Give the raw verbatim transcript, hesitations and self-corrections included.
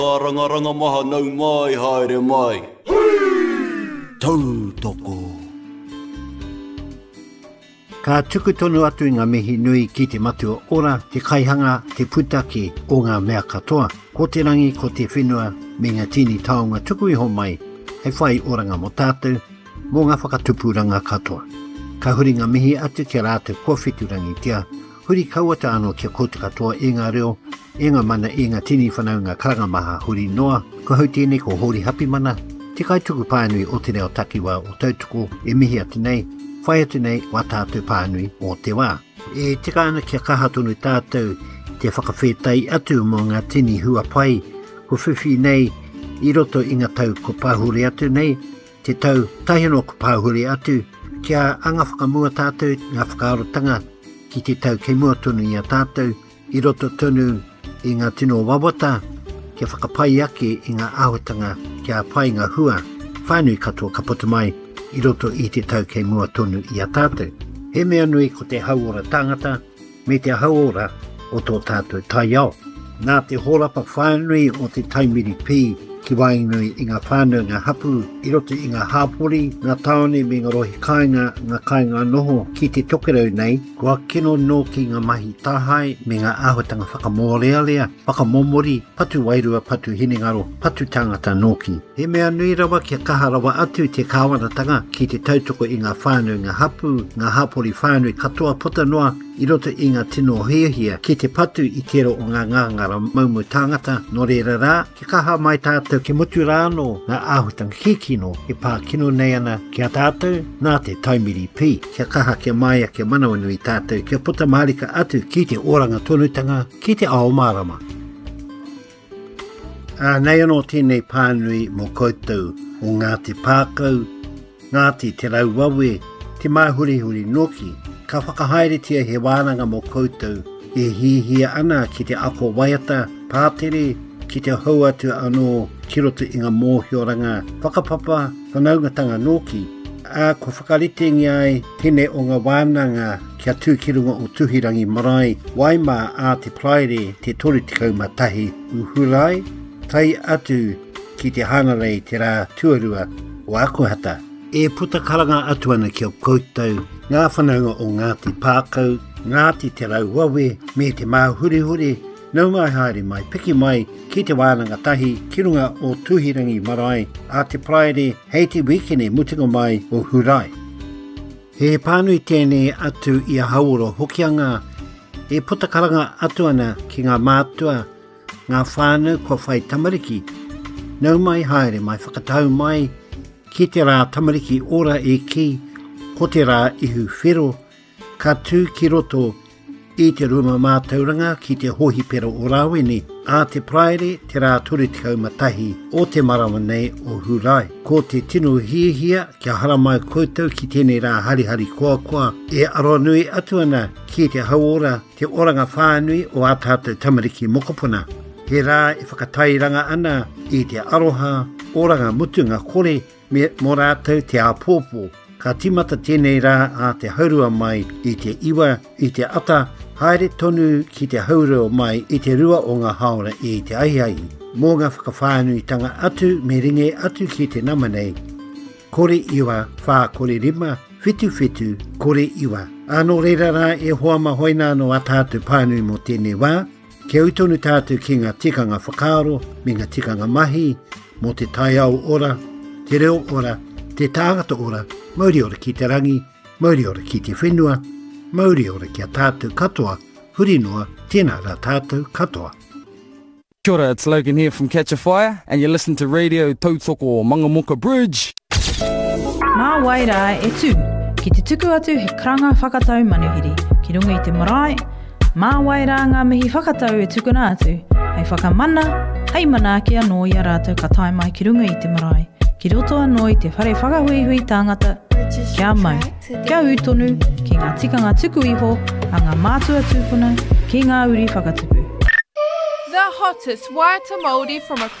Ranga maha nau mai haere mai. Tau toko. Ka tuku tonu atu i ngā mihi nui ki te matua ora, te kaihanga, te putaki o ngā mea katoa. Ko te rangi, ko te whenua, me ngā tini taonga tuku iho mai, hei whai oranga mo tātou, mō ngā whakatupuranga katoa. Ka huri ngā mihi atu ke rātou kua whiturangi tia, huri kauata anō kia koutu katoa e ngā reo, e ngā mana e ngā tini whanau ngā karangamaha huri noa, ko hau tēne ko hori hapi mana, te kaituku pānui o te reo takiwa o tautuko e mihi atu nei, whai atu nei wa tātou pānui o te wā. E tika ana kia kaha tonu tātou te whakawhetai atu mō ngā tini hua pai, ko whiwhi nei i roto i ngā tau ko pāhuri atu nei, te tau tahino ko pāhuri atu, kia anga whakamua tātou ngā whakaarotanga ki te tau kei mua tonu i a tātou, i roto tonu i ngā tino wawata, kia whakapai ake i ngā ahotanga kia pai ngā hua, whānui katoa ka puta mai, i roto i te tau kei mua tonu i a tātou. He mea nui ko te hauora tangata, me te hauora o tō tātou tai ao. Nā te horapa whānui o te taimiri pī, ki wainui i ngā whānau ngā hapu, i roto i ngā hāpori, ngā taone me ngā rohi kāinga, ngā kāinga noho ki te tokerau nei, kua kino no ki ngā mahi tāhai me ngā āhotanga whakamōrealea, whakamomori, patu wairua, patu hinengaro, patu tangata noki. He mea nui rawa kia kaha rawa atu te kāwanatanga ki te tautoko i ngā whānau ngā hapu, ngā hāpori whānui katoa puta noa, i roto i ngā tino hiahia ki te patu i tero o ngā ngāngara maumu tāngata no reira rā, ki kaha mai tātou ke mutu rāno ngā āhutanga kikino e pā kino nei ana kia tātou nā te taimiri pī, kia kaha kia maia kia manawanui tātou kia puta marika atu ki te oranga tonutanga ki te ao marama. A nei anō tēnei pānui mō koutou o ngā te pākau, ngā te te rauwawe, te mahurihuri noki, ka whakahaeretia he wānanga mō koutou e hihia ana ki te ako waiata, pātere, ki te hau atu anō ki roto i ngā mōhioranga, whakapapa, whanaungatanga nōki, a ko whakaritengi ai tēne o ngā wānanga kia tūkirunga o tuhirangi marae, waima a te praere te torutikau matahi uhurai, tai atu ki te hanarei te rā tuarua o Akuhata. E puta karanga atu ana ki o koutou, ngā whanaunga o Ngāti Pākau, Ngāti Te Rauwawe, me te māhurihuri, nau mai haere mai, piki mai ki te wānanga tahi, ki runga o Tuhirangi Marae, a te praere, hei te wikene mutinga mai o Hurai. He pānui tēnei atu i a hauoro hokianga, e puta karanga atu ana ki ngā mātua, ngā whānau kua whai tamariki, nau mai haere mai whakatau mai, ki te rā tamariki ora e ki, ko te rā ihu whero, ka tū ki roto i te ruma mātauranga ki te hohi pero o rāwene, a te praere te rā torutikau matahi o te marawa nei o Hurai. Ko te tino hiahia kia haramai koutou ki tēnei rā harihari koa koa, e aroa nui atu ana ki te hauora te oranga whānui o a tātou tamariki mokopuna. He rā e whakatairanga ana i te aroha, oranga mutunga kore, me mō rātou te āpōpō, ka timata tēnei rā a te haurua mai i te iwa, i te ata, haere tonu ki te haurua mai i te rua o ngā haora i te aiahi. Mō ngā whakawhānuitanga atu me ringe atu ki te namanei. Kore iwa, whā kore rima, whitu whitu, kore iwa. Anō reira rā e hoa mahoina no a tātou pānui mō tēnei wā, ke utonu tātou ki ngā tikanga whakaaro, me ngā tikanga mahi, mō te tai au ora, te reo ora, te tāngata ora, mauri ora ki te rangi, mauri ora ki te whenua, mauri ora ki a tātou katoa, huri noa, tēnā rā tātou katoa. Kia ora, it's Logan here from Catch a Fire, and you listen to Radio Tautoko Mangamoka Bridge. Mā waira e tū, ki te tuku atu he karanga whakatau manuhiri, ki runga i te marae, mā waira ngā mihi whakatau e tukuna atu, hei whakamana, hei mana ki anō i a rātou ka tae mai ki runga i te marae. Ki roto anō i te whare whakahuihui tāngata, kia mau, kia utonu, ki ngā tikanga tuku iho, a ngā mātua tūpuna, ki ngā uri whakatupu. The hottest Waiata Māori from across